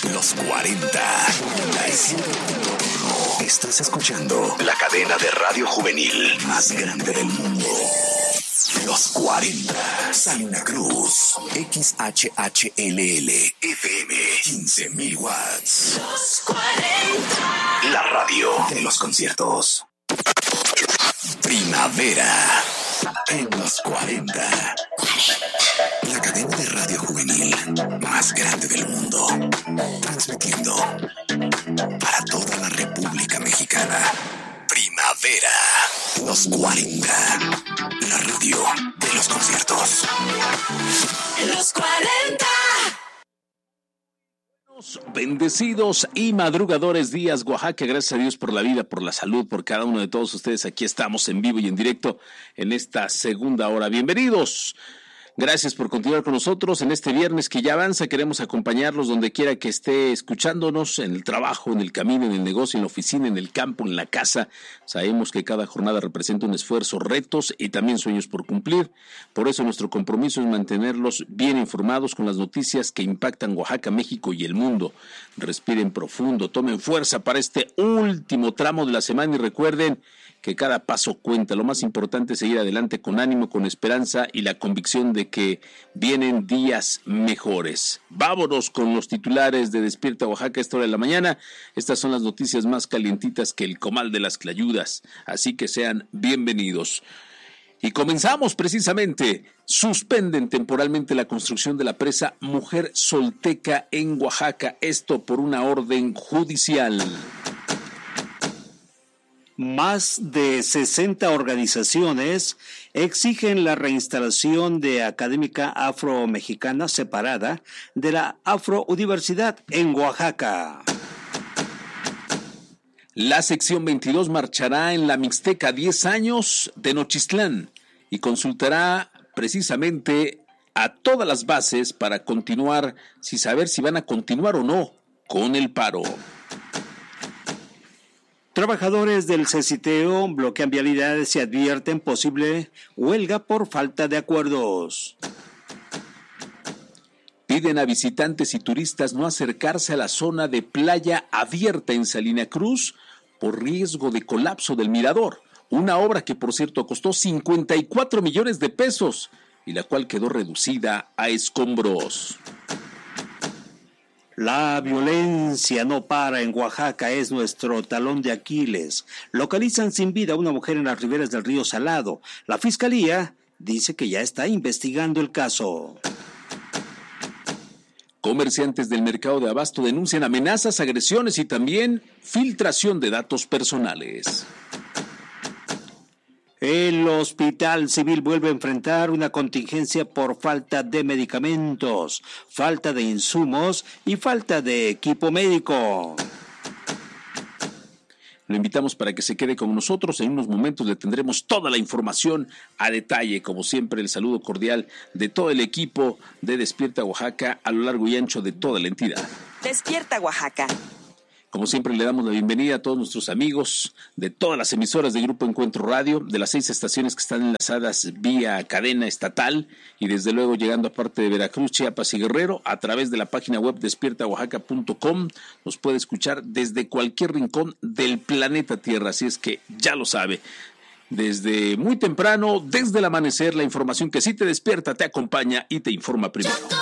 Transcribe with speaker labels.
Speaker 1: Los 40. Estás escuchando la cadena de radio juvenil más grande del mundo. Los 40. Salina Cruz. XHHLL FM. 15,000 watts. Los 40. La radio de los conciertos. Primavera. En los 40. La cadena de radio juvenil más grande del mundo. Transmitiendo para toda la República Mexicana. Primavera. Los 40. La radio de los conciertos. Los 40.
Speaker 2: Bendecidos y madrugadores días, Oaxaca. Gracias a Dios por la vida, por la salud, por cada uno de todos ustedes. Aquí estamos en vivo y en directo en esta segunda hora. Bienvenidos. Gracias por continuar con nosotros en este viernes que ya avanza. Queremos acompañarlos donde quiera que esté escuchándonos, en el trabajo, en el camino, en el negocio, en la oficina, en el campo, en la casa. Sabemos que cada jornada representa un esfuerzo, retos y también sueños por cumplir. Por eso nuestro compromiso es mantenerlos bien informados con las noticias que impactan Oaxaca, México y el mundo. Respiren profundo, tomen fuerza para este último tramo de la semana y recuerden que cada paso cuenta. Lo más importante es seguir adelante con ánimo, con esperanza y la convicción de que vienen días mejores. Vámonos con los titulares de Despierta Oaxaca a esta hora de la mañana. Estas son las noticias más calientitas que el comal de las clayudas, así que sean bienvenidos. Y comenzamos precisamente. Suspenden temporalmente la construcción de la presa Mujer Solteca en Oaxaca, esto por una orden judicial.
Speaker 3: Más de 60 organizaciones exigen la reinstalación de Académica Afro-Mexicana separada de la Afro-Universidad en Oaxaca.
Speaker 2: La sección 22 marchará en la Mixteca 10 años de Nochistlán y consultará precisamente a todas las bases para continuar, saber si van a continuar o no con el paro.
Speaker 3: Trabajadores del CECITEO bloquean vialidades y advierten posible huelga por falta de acuerdos.
Speaker 2: Piden a visitantes y turistas no acercarse a la zona de playa abierta en Salina Cruz por riesgo de colapso del mirador. Una obra que, por cierto, costó 54 millones de pesos y la cual quedó reducida a escombros.
Speaker 3: La violencia no para en Oaxaca, es nuestro talón de Aquiles. Localizan sin vida a una mujer en las riberas del río Salado. La fiscalía dice que ya está investigando el caso.
Speaker 2: Comerciantes del mercado de abasto denuncian amenazas, agresiones y también filtración de datos personales.
Speaker 3: El Hospital Civil vuelve a enfrentar una contingencia por falta de medicamentos, falta de insumos y falta de equipo médico.
Speaker 2: Lo invitamos para que se quede con nosotros. En unos momentos le tendremos toda la información a detalle. Como siempre, el saludo cordial de todo el equipo de Despierta Oaxaca a lo largo y ancho de toda la entidad.
Speaker 4: Despierta Oaxaca.
Speaker 2: Como siempre, le damos la bienvenida a todos nuestros amigos de todas las emisoras de Grupo Encuentro Radio, de las 6 estaciones que están enlazadas vía cadena estatal y desde luego llegando a parte de Veracruz, Chiapas y Guerrero a través de la página web despiertaoaxaca.com. Nos puede escuchar desde cualquier rincón del planeta Tierra, así es que ya lo sabe. Desde muy temprano, desde el amanecer, la información que sí te despierta, te acompaña y te informa primero.